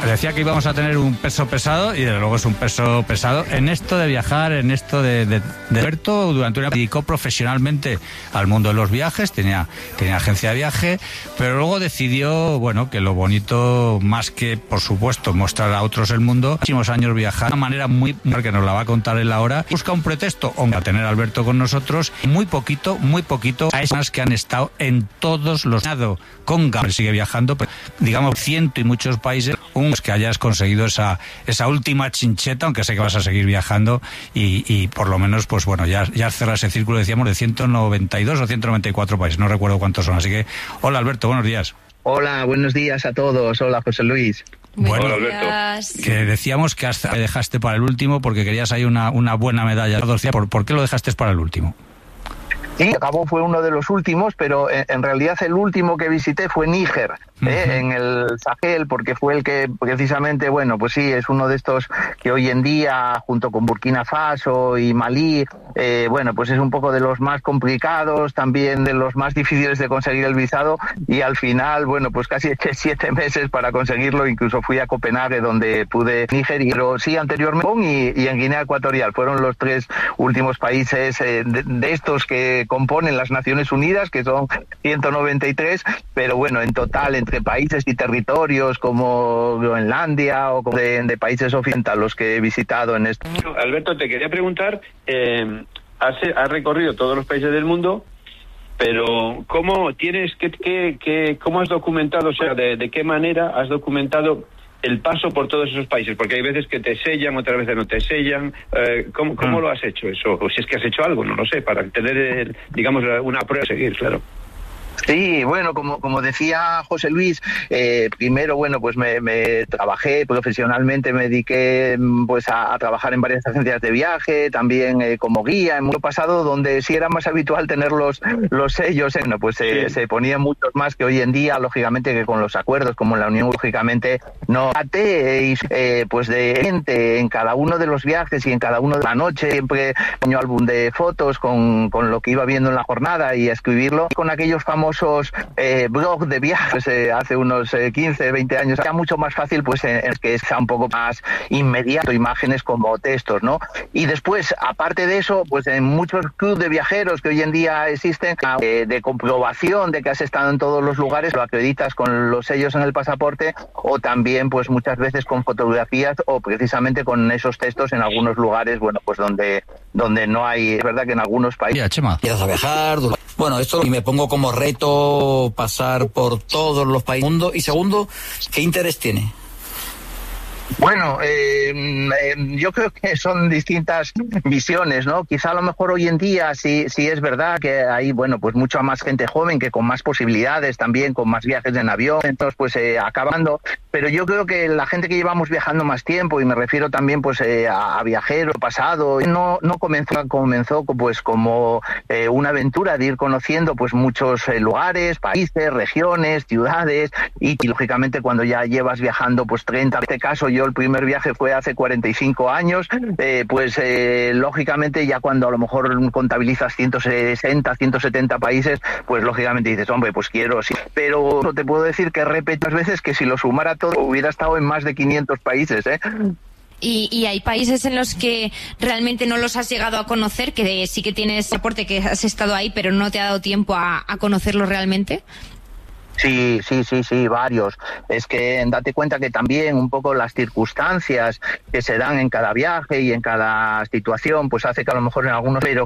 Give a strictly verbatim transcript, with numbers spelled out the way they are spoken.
decía que íbamos a tener un peso pesado, y desde luego es un peso pesado en esto de viajar, en esto de, de, de Alberto durante una dedicó profesionalmente al mundo de los viajes, tenía, tenía agencia de viaje, pero luego decidió, bueno, que lo bonito, más que por supuesto mostrar a otros el mundo, muchísimos años viajar de una manera muy, que nos la va a contar él ahora, busca un pretexto a tener a Alberto con nosotros, muy poquito, muy poquito, a esas que han estado en todos los lados, con Gam, sigue viajando, pero, digamos, ciento y muchos países, un que hayas conseguido esa esa última chincheta, aunque sé que vas a seguir viajando, y, y por lo menos, pues bueno, ya, ya cerra ese círculo, decíamos, de ciento noventa y dos o ciento noventa y cuatro países, no recuerdo cuántos son, así que, hola Alberto, buenos días. Hola, buenos días a todos, hola José Luis. Bueno, hola, Alberto. Que decíamos que hasta dejaste para el último porque querías ahí una, una buena medalla. ¿Por, ¿Por qué lo dejaste para el último? Sí, Gabón fue uno de los últimos, pero en, en realidad el último que visité fue Níger, ¿eh? Uh-huh. En el Sahel, porque fue el que precisamente, bueno, pues sí, es uno de estos que hoy en día, junto con Burkina Faso y Malí, eh, bueno, pues es un poco de los más complicados, también de los más difíciles de conseguir el visado, y al final, bueno, pues casi eché siete meses para conseguirlo, incluso fui a Copenhague, donde pude Níger, y pero sí, anteriormente, y, y en Guinea Ecuatorial, fueron los tres últimos países eh, de, de estos que componen las Naciones Unidas, que son ciento noventa y tres, pero bueno, en total, entre países y territorios como Groenlandia o como de, de países occidentales los que he visitado en esto. Alberto, te quería preguntar, eh, has, has recorrido todos los países del mundo, pero ¿cómo tienes que, que, que cómo has documentado, o sea, de, de qué manera has documentado el paso por todos esos países? Porque hay veces que te sellan, otras veces no te sellan. Eh, ¿Cómo, cómo mm. lo has hecho eso? O si es que has hecho algo, no lo sé, para tener, el, digamos, una prueba a seguir, claro. Sí, bueno, como como decía José Luis, eh, primero, bueno, pues me, me trabajé profesionalmente, me dediqué pues a, a trabajar en varias agencias de viaje, también eh, como guía en mundo pasado, donde sí era más habitual tener los, los sellos, eh, bueno, pues eh, sí. Se ponían muchos más que hoy en día, lógicamente que con los acuerdos, como en la Unión, lógicamente, no até, eh, pues de gente en cada uno de los viajes y en cada uno de la noche, siempre un álbum de fotos con, con lo que iba viendo en la jornada y escribirlo con aquellos famosos Eh, blog de viajes eh, hace unos eh, quince, veinte años. Era mucho más fácil, pues, eh, que sea un poco más inmediato, imágenes como textos, ¿no? Y después, aparte de eso, pues en muchos clubes de viajeros que hoy en día existen, eh, de comprobación de que has estado en todos los lugares, lo acreditas con los sellos en el pasaporte, o también, pues muchas veces con fotografías o precisamente con esos textos en algunos lugares, bueno, pues donde, donde no hay, es verdad que en algunos países... Mira, Chema, quieres a viajar, bueno, esto y me pongo como reto pasar por todos los países del mundo. Y segundo, ¿qué interés tiene? Bueno, eh, eh, yo creo que son distintas visiones, ¿no? Quizá a lo mejor hoy en día sí, sí es verdad que hay, bueno, pues mucha más gente joven que con más posibilidades también, con más viajes en avión, entonces pues eh, acabando. Pero yo creo que la gente que llevamos viajando más tiempo, y me refiero también pues eh, a, a viajero pasado, no no comenzó comenzó pues como eh, una aventura de ir conociendo pues muchos eh, lugares, países, regiones, ciudades, y, y lógicamente cuando ya llevas viajando pues treinta, en este caso yo el primer viaje fue hace cuarenta y cinco años, eh, pues eh, lógicamente ya cuando a lo mejor contabilizas ciento sesenta, ciento setenta países, pues lógicamente dices, hombre, pues quiero, sí. Pero te puedo decir que repito las veces que si lo sumara todo hubiera estado en más de quinientos países, ¿eh? Y, y hay países en los que realmente no los has llegado a conocer, que sí que tienes soporte, que has estado ahí, pero no te ha dado tiempo a, a conocerlos realmente. Sí, sí, sí, sí, varios. Es que date cuenta que también un poco las circunstancias que se dan en cada viaje y en cada situación, pues hace que a lo mejor en algunos, pero